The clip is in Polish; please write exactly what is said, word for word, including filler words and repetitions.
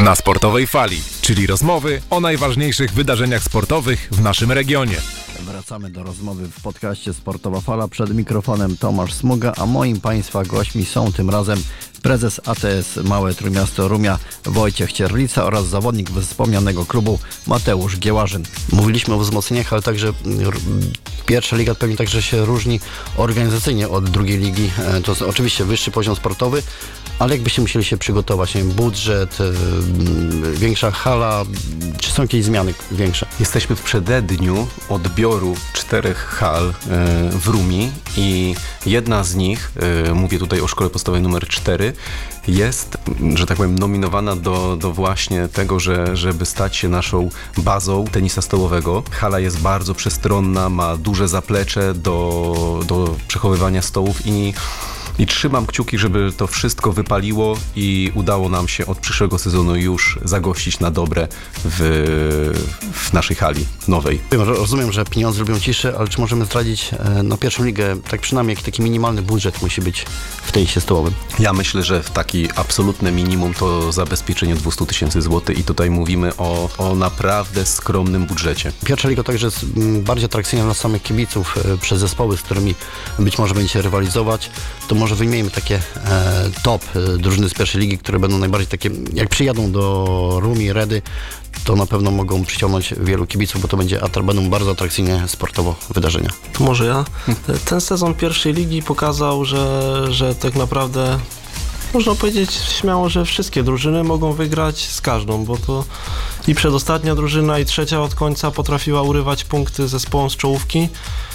Na Sportowej Fali, czyli rozmowy o najważniejszych wydarzeniach sportowych w naszym regionie. Wracamy do rozmowy w podcaście Sportowa Fala. Przed mikrofonem Tomasz Smuga, a moim Państwa gośćmi są tym razem prezes A T S Małe Trójmiasto Rumia Wojciech Cierlica oraz zawodnik wspomnianego klubu Mateusz Giełażyn. Mówiliśmy o wzmocnieniach, ale także pierwsza liga pewnie także się różni organizacyjnie od drugiej ligi. To jest oczywiście wyższy poziom sportowy, ale jakbyście musieli się przygotować, nie wiem, budżet, yy, większa hala, czy są jakieś zmiany większe? Jesteśmy w przededniu odbioru czterech hal yy, w Rumii i jedna z nich, yy, mówię tutaj o szkole podstawowej numer cztery, jest, że tak powiem, nominowana do, do właśnie tego, że, żeby stać się naszą bazą tenisa stołowego. Hala jest bardzo przestronna, ma duże zaplecze do, do przechowywania stołów i I trzymam kciuki, żeby to wszystko wypaliło i udało nam się od przyszłego sezonu już zagościć na dobre w, w naszej hali nowej. Rozumiem, że pieniądze lubią ciszę, ale czy możemy zdradzić no, pierwszą ligę, tak przynajmniej jaki taki minimalny budżet musi być w tenisie stołowym? Ja myślę, że w taki absolutne minimum to zabezpieczenie dwieście tysięcy złotych i tutaj mówimy o, o naprawdę skromnym budżecie. Pierwsza liga także jest bardziej atrakcyjna dla samych kibiców przez zespoły, z którymi być może będziecie rywalizować. To może wyjmijmy takie e, top e, drużyny z pierwszej ligi, które będą najbardziej takie, jak przyjadą do Rumii, Redy, to na pewno mogą przyciągnąć wielu kibiców, bo to będzie, będą bardzo atrakcyjne sportowo wydarzenia. To może ja. Ten sezon pierwszej ligi pokazał, że, że tak naprawdę można powiedzieć śmiało, że wszystkie drużyny mogą wygrać z każdą, bo to i przedostatnia drużyna, i trzecia od końca potrafiła urywać punkty zespołom z czołówki.